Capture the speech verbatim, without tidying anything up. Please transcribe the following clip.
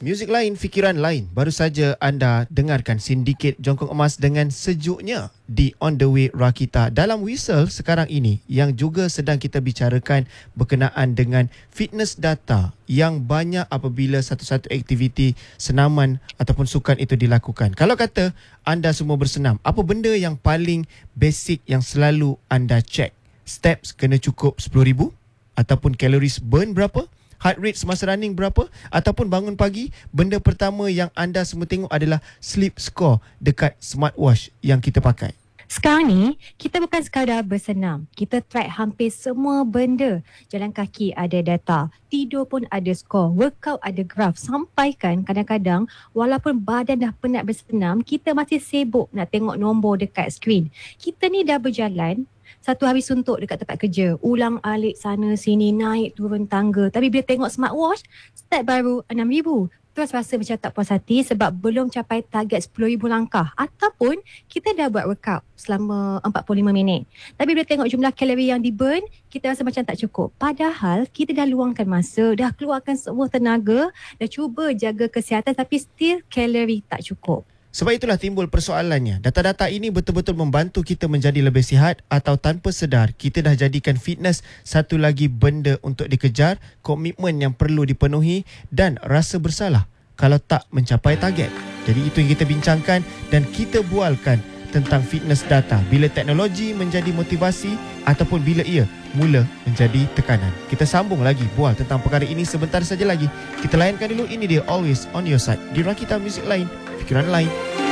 Muzik lain, fikiran lain. Baru saja anda dengarkan sindiket Jongkong Emas dengan sejuknya di On The Way Rakita. Dalam Whistle sekarang ini yang juga sedang kita bicarakan berkenaan dengan fitness data yang banyak apabila satu-satu aktiviti senaman ataupun sukan itu dilakukan. Kalau kata anda semua bersenam, apa benda yang paling basic yang selalu anda check? Steps kena cukup sepuluh ribu? Ataupun calories burn berapa? Heart rate semasa running berapa? Ataupun bangun pagi, benda pertama yang anda semua tengok adalah sleep score dekat smartwatch yang kita pakai. Sekarang ni, kita bukan sekadar bersenam. Kita track hampir semua benda. Jalan kaki ada data. Tidur pun ada skor. Workout ada graf. Sampaikan kadang-kadang, walaupun badan dah penat bersenam, kita masih sibuk nak tengok nombor dekat skrin. Kita ni dah berjalan satu hari suntuk dekat tempat kerja. Ulang alik sana sini, naik turun tangga. Tapi bila tengok smartwatch, step baru enam ribu. Terus rasa macam tak puas hati sebab belum capai target sepuluh ribu langkah. Ataupun kita dah buat workout selama empat puluh lima minit. Tapi bila tengok jumlah kalori yang di burn, kita rasa macam tak cukup. Padahal kita dah luangkan masa, dah keluarkan semua tenaga, dah cuba jaga kesihatan tapi still kalori tak cukup. Sebab itulah timbul persoalannya. Data-data ini betul-betul membantu kita menjadi lebih sihat atau tanpa sedar kita dah jadikan fitness satu lagi benda untuk dikejar, komitmen yang perlu dipenuhi dan rasa bersalah kalau tak mencapai target. Jadi itu yang kita bincangkan dan kita bualkan tentang fitness data. Bila teknologi menjadi motivasi ataupun bila ia mula menjadi tekanan. Kita sambung lagi bual tentang perkara ini sebentar saja lagi. Kita layankan dulu, ini dia Always On Your Side di Rakita Muzik Lain, Fikiran Lain.